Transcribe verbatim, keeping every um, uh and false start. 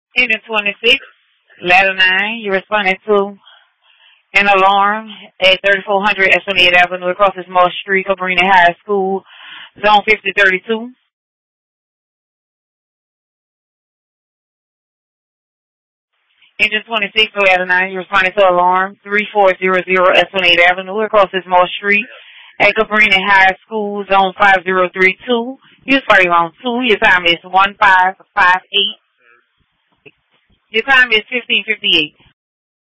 Engine twenty-six, ladder nine, you responded to an alarm at thirty-four hundred Esplanade Avenue across the small street, Cabrini High School, zone fifty thirty-two. Engine twenty-six, ladder nine, you responded to alarm three four zero zero Esplanade Avenue across the small street at Cabrini High School, zone five zero three two. Use party round two. Your time is one five five eight. Your time is fifteen fifty-eight.